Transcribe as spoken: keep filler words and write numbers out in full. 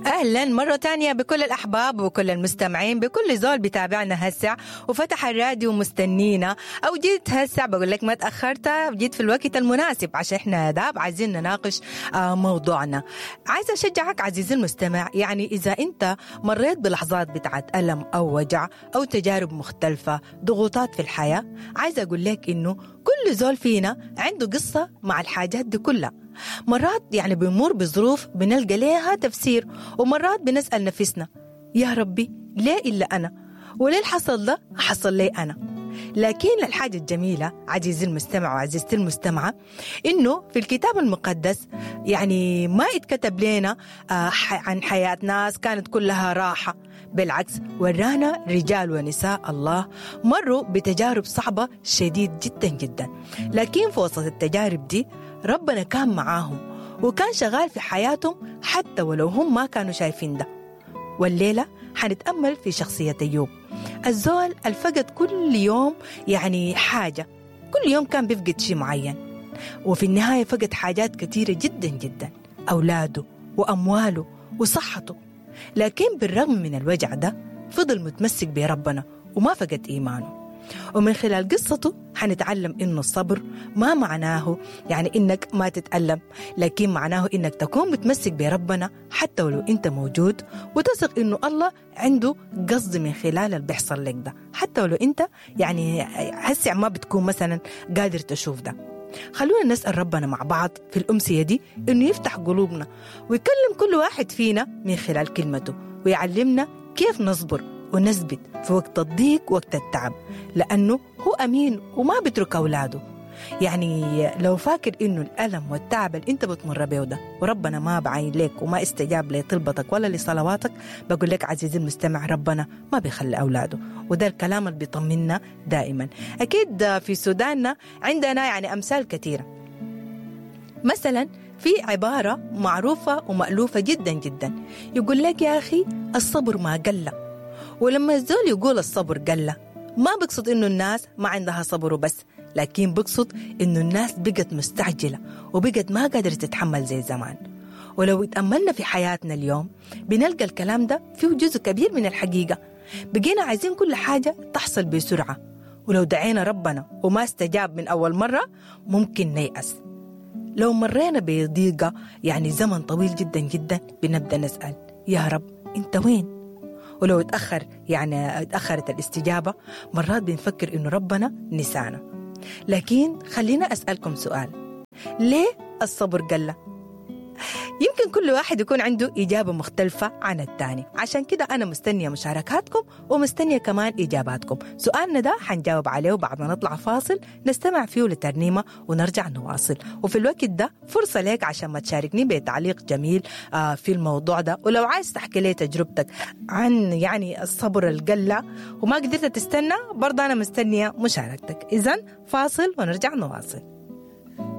أهلا مرة تانية بكل الأحباب وكل المستمعين، بكل زول بتابعنا هسع وفتح الراديو مستنينا أو جيت هسع. بقول لك ما تأخرت، جيت في الوقت المناسب عشان إحنا داب عايزين نناقش موضوعنا. عايزة أشجعك عزيزي المستمع، يعني إذا أنت مريت بلحظات بتاعت ألم أو وجع أو تجارب مختلفة، ضغوطات في الحياة، عايزة أقول لك إنه كل زول فينا عنده قصة مع الحاجات دي كلها. مرات يعني بنمر بظروف بنلقى لها تفسير، ومرات بنسأل نفسنا يا ربي ليه إلا أنا، وليه الحصل ده حصل لي أنا. لكن الحاجة الجميلة عزيزي المستمع وعزيزتي المستمعة إنه في الكتاب المقدس يعني ما اتكتب لنا آه عن حياة ناس كانت كلها راحة، بالعكس ورانا رجال ونساء الله مروا بتجارب صعبة شديد جدا جدا، لكن في وسط التجارب دي ربنا كان معاهم وكان شغال في حياتهم حتى ولو هم ما كانوا شايفين ده. والليلة حنتأمل في شخصية أيوب، الزول الفقد كل يوم يعني حاجة، كل يوم كان بيفقد شيء معين، وفي النهاية فقد حاجات كثيرة جدا جدا، أولاده وأمواله وصحته، لكن بالرغم من الوجع ده فضل متمسك بربنا وما فقد إيمانه. ومن خلال قصته حنتعلم إنه الصبر ما معناه يعني إنك ما تتألم، لكن معناه إنك تكون متمسك بربنا حتى ولو أنت موجود، وتثق إنه الله عنده قصد من خلال اللي بيحصل لك ده، حتى ولو أنت يعني هسع ما بتكون مثلا قادر تشوف ده. خلونا نسأل ربنا مع بعض في الأمسية دي إنه يفتح قلوبنا ويكلم كل واحد فينا من خلال كلمته، ويعلمنا كيف نصبر ونثبت في وقت الضيق وقت التعب، لأنه هو أمين وما بيترك أولاده. يعني لو فاكر إنه الألم والتعب اللي أنت بتمر بيه ده وربنا ما بعين لك وما استجاب لطلبتك ولا لصلواتك، بقول لك عزيزي المستمع ربنا ما بيخلي أولاده، وده الكلام اللي بيطمنا دائما. أكيد في سوداننا عندنا يعني أمثال كثيرة، مثلا في عبارة معروفة ومألوفة جدا جدا يقول لك يا أخي الصبر ما قل. ولما الزول يقول الصبر قل ما بقصد إنه الناس ما عندها صبر وبس، لكن بقصد إنه الناس بقت مستعجلة وبقت ما قادرة تتحمل زي زمان. ولو اتأملنا في حياتنا اليوم بنلقى الكلام ده فيه جزء كبير من الحقيقة. بقينا عايزين كل حاجة تحصل بسرعة، ولو دعينا ربنا وما استجاب من أول مرة ممكن نيأس. لو مرينا بضيقة يعني زمن طويل جدا جدا بنبدأ نسأل يا رب أنت وين؟ ولو اتأخر يعني اتأخرت الاستجابة مرات بنفكر إنه ربنا نسانا. لكن خلينا أسألكم سؤال، ليه الصبر قل؟ يمكن كل واحد يكون عنده إجابة مختلفة عن التاني، عشان كده أنا مستنية مشاركاتكم ومستنية كمان إجاباتكم. سؤالنا ده حنجاوب عليه بعد ما نطلع فاصل نستمع فيه لترنيمة ونرجع نواصل، وفي الوقت ده فرصة لك عشان ما تشاركني بتعليق جميل آه في الموضوع ده. ولو عايز تحكي لي تجربتك عن يعني الصبر القلة وما قدرت تستنى برضه أنا مستنية مشاركتك. إذن فاصل ونرجع نواصل.